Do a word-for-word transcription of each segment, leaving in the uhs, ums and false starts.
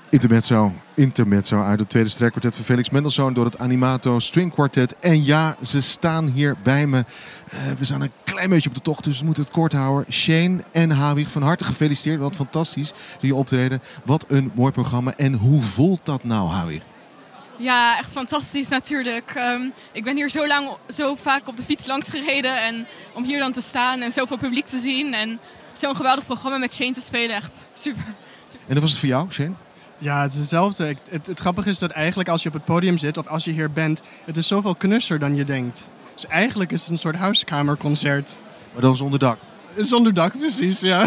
Intermezzo, intermezzo uit het tweede strijkkwartet van Felix Mendelssohn door het Animato String Quartet. En ja, ze staan hier bij me. Uh, we zijn een klein beetje op de tocht, dus we moeten het kort houden. Shane en Hawig, van harte gefeliciteerd. Wat fantastisch die optreden. Wat een mooi programma. En hoe voelt dat nou, Hawig? Ja, echt fantastisch natuurlijk. Um, ik ben hier zo lang, zo vaak op de fiets langs gereden. En om hier dan te staan en zoveel publiek te zien. En zo'n geweldig programma met Shane te spelen, echt super. super. En dat was het voor jou, Shane? Ja, het is hetzelfde. Het, het, het grappige is dat eigenlijk als je op het podium zit of als je hier bent, het is zoveel knusser dan je denkt. Dus eigenlijk is het een soort huiskamerconcert. Maar dan zonder dak? Zonder dak, precies, ja.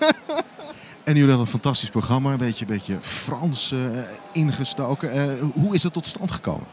En jullie hadden een fantastisch programma, een beetje, beetje Frans uh, ingestoken. Uh, hoe is het tot stand gekomen?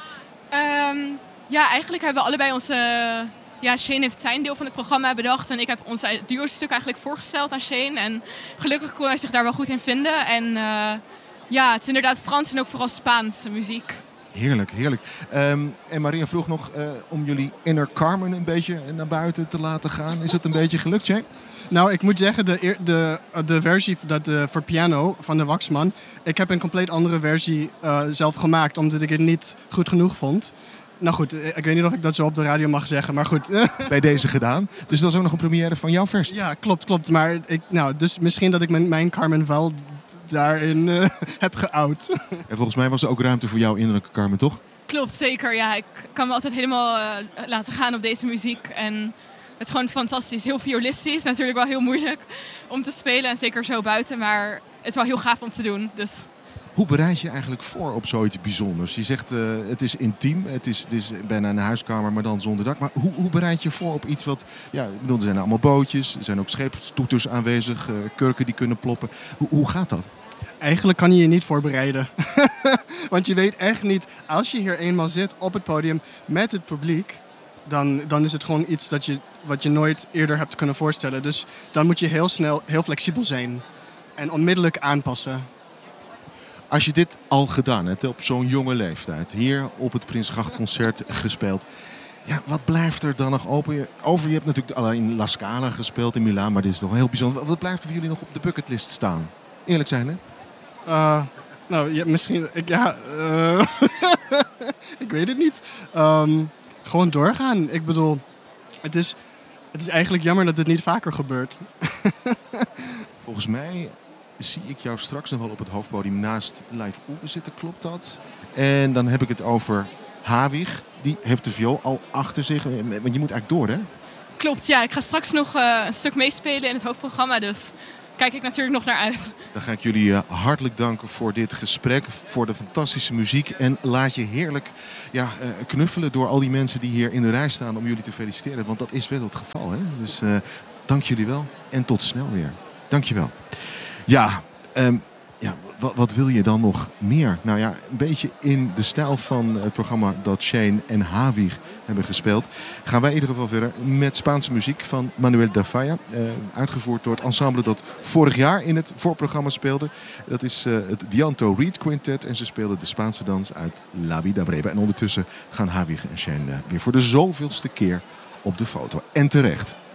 Um, ja, eigenlijk hebben we allebei onze... Uh, ja, Shane heeft zijn deel van het programma bedacht en ik heb ons duo-stuk eigenlijk voorgesteld aan Shane. En gelukkig kon hij zich daar wel goed in vinden. En uh, ja, het is inderdaad Frans en ook vooral Spaanse muziek. Heerlijk, heerlijk. Um, en Maria vroeg nog uh, om jullie inner Carmen een beetje naar buiten te laten gaan. Is het een beetje gelukt, Shane? Nou, ik moet zeggen, de, de, de versie dat, uh, voor piano van de Waxman, ik heb een compleet andere versie uh, zelf gemaakt, omdat ik het niet goed genoeg vond. Nou goed, ik weet niet of ik dat zo op de radio mag zeggen, maar goed. Bij deze gedaan. Dus dat is ook nog een première van jouw versie? Ja, klopt, klopt. Maar ik, nou, dus misschien dat ik mijn, mijn Carmen wel daarin uh, heb geout. En volgens mij was er ook ruimte voor jouw innerlijke Carmen, toch? Klopt, zeker. Ja, ik kan me altijd helemaal uh, laten gaan op deze muziek. En het is gewoon fantastisch. Heel violistisch. Natuurlijk wel heel moeilijk om te spelen. En zeker zo buiten. Maar het is wel heel gaaf om te doen. Dus... Hoe bereid je eigenlijk voor op zoiets bijzonders? Je zegt uh, het is intiem, het is, het is bijna een huiskamer, maar dan zonder dak. Maar hoe, hoe bereid je voor op iets wat... Ja, ik bedoel, er zijn allemaal bootjes, er zijn ook scheepstoeters aanwezig, uh, kurken die kunnen ploppen. Hoe, hoe gaat dat? Eigenlijk kan je je niet voorbereiden. Want je weet echt niet, als je hier eenmaal zit op het podium met het publiek, dan, dan is het gewoon iets dat je, wat je nooit eerder hebt kunnen voorstellen. Dus dan moet je heel snel, heel flexibel zijn en onmiddellijk aanpassen. Als je dit al gedaan hebt op zo'n jonge leeftijd, hier op het Prinsgrachtconcert gespeeld, ja, wat blijft er dan nog open? Over, je hebt natuurlijk al in La Scala gespeeld in Milaan, maar dit is toch heel bijzonder. Wat blijft er voor jullie nog op de bucketlist staan? Eerlijk zijn, hè? Uh, nou, ja, misschien... Ik, ja, uh, ik weet het niet. Um, gewoon doorgaan. Ik bedoel, het is, het is eigenlijk jammer dat dit niet vaker gebeurt. Volgens mij zie ik jou straks nog wel op het hoofdpodium naast Live Oebe zitten. Klopt dat? En dan heb ik het over Hawig. Die heeft de viool al achter zich. Want je moet eigenlijk door, hè? Klopt, ja. Ik ga straks nog uh, een stuk meespelen in het hoofdprogramma. Dus kijk ik natuurlijk nog naar uit. Dan ga ik jullie uh, hartelijk danken voor dit gesprek. Voor de fantastische muziek. En laat je heerlijk ja, uh, knuffelen door al die mensen die hier in de rij staan om jullie te feliciteren. Want dat is wel het geval, hè? Dus uh, dank jullie wel. En tot snel weer. Dank je wel. Ja, um, ja wat, wat wil je dan nog meer? Nou ja, een beetje in de stijl van het programma dat Shane en Hawig hebben gespeeld, gaan wij in ieder geval verder met Spaanse muziek van Manuel da Falla. Uh, uitgevoerd door het ensemble dat vorig jaar in het voorprogramma speelde. Dat is uh, het Dianto Reed Quintet en ze speelden de Spaanse dans uit La Vida Breva. En ondertussen gaan Hawig en Shane uh, weer voor de zoveelste keer op de foto. En terecht.